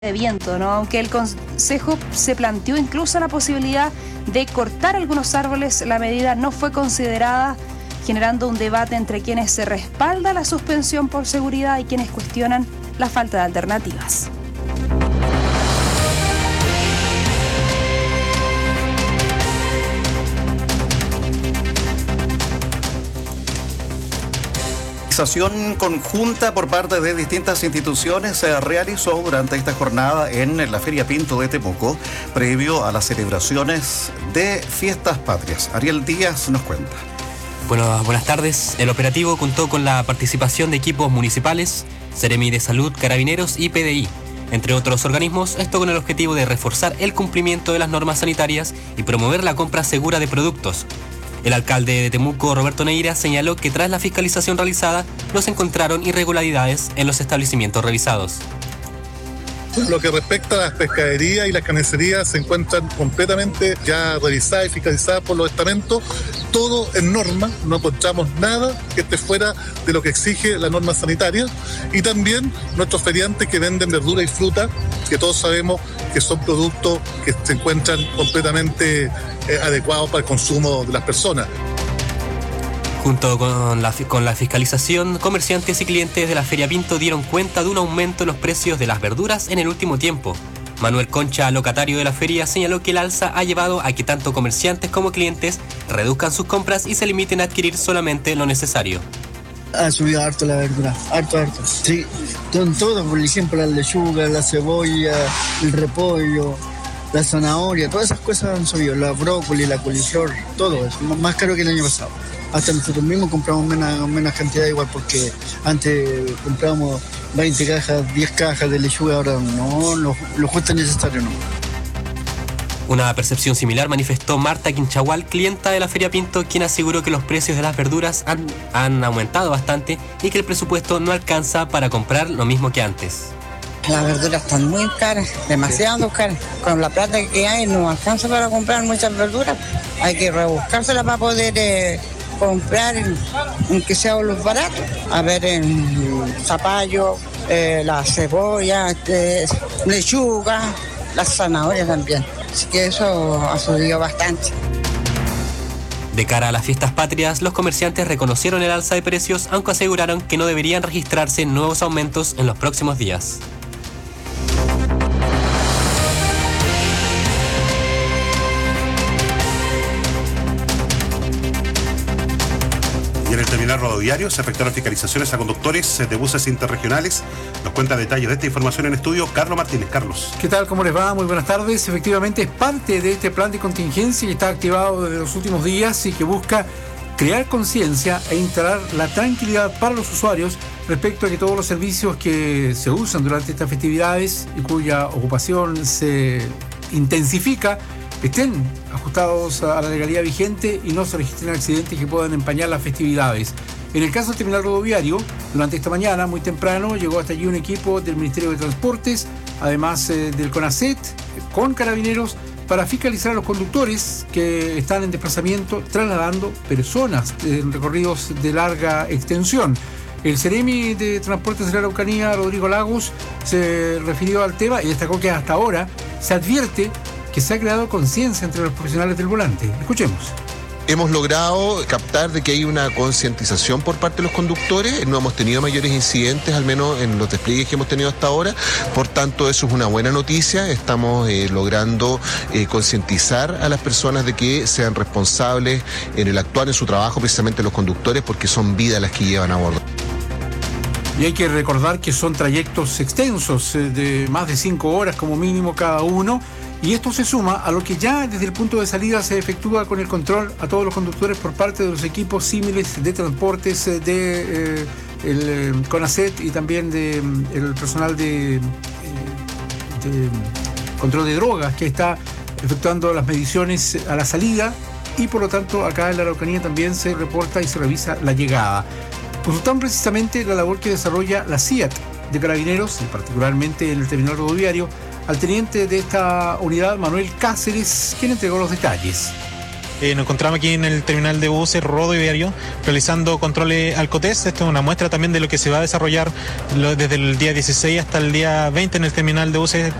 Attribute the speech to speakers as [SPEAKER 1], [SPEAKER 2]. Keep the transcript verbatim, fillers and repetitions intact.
[SPEAKER 1] de viento, ¿no? Aunque el Consejo se planteó incluso la posibilidad de cortar algunos árboles, la medida no fue considerada, generando un debate entre quienes se respalda la suspensión por seguridad y quienes cuestionan la falta de alternativas.
[SPEAKER 2] Acción conjunta por parte de distintas instituciones se realizó durante esta jornada en la Feria Pinto de Temuco, previo a las celebraciones de Fiestas Patrias. Ariel Díaz nos cuenta.
[SPEAKER 3] Bueno, buenas tardes. El operativo contó con la participación de equipos municipales, Seremi de Salud, Carabineros y P D I, entre otros organismos, esto con el objetivo de reforzar el cumplimiento de las normas sanitarias y promover la compra segura de productos. El alcalde de Temuco, Roberto Neira, señaló que tras la fiscalización realizada no se encontraron irregularidades en los establecimientos revisados.
[SPEAKER 4] Lo que respecta a las pescaderías y las carnicerías se encuentran completamente ya revisadas y fiscalizadas por los estamentos, todo en norma, no encontramos nada que esté fuera de lo que exige la norma sanitaria, y también nuestros feriantes que venden verdura y fruta, que todos sabemos que son productos que se encuentran completamente eh, adecuados para el consumo de las personas.
[SPEAKER 3] Junto con la, con la fiscalización, comerciantes y clientes de la Feria Pinto dieron cuenta de un aumento en los precios de las verduras en el último tiempo. Manuel Concha, locatario de la feria, señaló que el alza ha llevado a que tanto comerciantes como clientes reduzcan sus compras y se limiten a adquirir solamente lo necesario.
[SPEAKER 5] Ha subido harto la verdura, harto, harto. Sí, con todo, por ejemplo, la lechuga, la cebolla, el repollo, la zanahoria, todas esas cosas han subido, la brócoli, la coliflor, todo es más caro que el año pasado. Hasta nosotros mismos compramos menos, menos cantidad igual, porque antes comprábamos veinte cajas, diez cajas de lechuga, ahora no, lo, lo justo necesario no.
[SPEAKER 3] Una percepción similar manifestó Marta Quinchagual, clienta de la Feria Pinto, quien aseguró que los precios de las verduras han, han aumentado bastante y que el presupuesto no alcanza para comprar lo mismo que antes.
[SPEAKER 6] Las verduras están muy caras, demasiado caras. Con la plata que hay no alcanza para comprar muchas verduras. Hay que rebuscársela para poder eh, comprar, aunque sea los baratos. A ver, el zapallo, eh, la cebolla, eh, lechuga, las zanahorias también. Así que eso ha subido bastante.
[SPEAKER 3] De cara a las fiestas patrias, los comerciantes reconocieron el alza de precios, aunque aseguraron que no deberían registrarse nuevos aumentos en los próximos días.
[SPEAKER 7] Y en el terminal rodoviario se efectuaron fiscalizaciones a conductores de buses interregionales. Nos cuenta detalles de esta información en estudio Carlos Martínez. Carlos.
[SPEAKER 8] ¿Qué tal? ¿Cómo les va? Muy buenas tardes. Efectivamente es parte de este plan de contingencia que está activado desde los últimos días y que busca crear conciencia e instalar la tranquilidad para los usuarios respecto a que todos los servicios que se usan durante estas festividades y cuya ocupación se intensifica estén ajustados a la legalidad vigente y no se registren accidentes que puedan empañar las festividades. En el caso del terminal rodoviario, durante esta mañana, muy temprano, llegó hasta allí un equipo del Ministerio de Transportes, además eh, del CONACET, con carabineros, para fiscalizar a los conductores que están en desplazamiento, trasladando personas en recorridos de larga extensión. El Seremi de Transportes de la Araucanía, Rodrigo Lagos, se refirió al tema y destacó que hasta ahora se advierte que se ha creado conciencia entre los profesionales del volante. Escuchemos.
[SPEAKER 9] Hemos logrado captar de que hay una concientización por parte de los conductores, no hemos tenido mayores incidentes, al menos en los despliegues que hemos tenido hasta ahora, por tanto eso es una buena noticia, estamos eh, logrando eh, concientizar a las personas de que sean responsables en el actuar en su trabajo, precisamente los conductores, porque son vidas las que llevan a bordo.
[SPEAKER 8] Y hay que recordar que son trayectos extensos, eh, de más de cinco horas como mínimo cada uno, y esto se suma a lo que ya desde el punto de salida se efectúa con el control a todos los conductores por parte de los equipos símiles de transportes de eh, el eh, CONACET y también de eh, el personal de, eh, de control de drogas que está efectuando las mediciones a la salida, y por lo tanto acá en la Araucanía también se reporta y se revisa la llegada. Consultan precisamente la labor que desarrolla la C I A T de Carabineros, y particularmente en el terminal rodoviario, al teniente de esta unidad, Manuel Cáceres, quien entregó los detalles.
[SPEAKER 10] Eh, nos encontramos aquí en el terminal de buses rodoviario realizando controles alcotest. Esto es una muestra también de lo que se va a desarrollar lo, desde el día dieciséis hasta el día veinte en el terminal de buses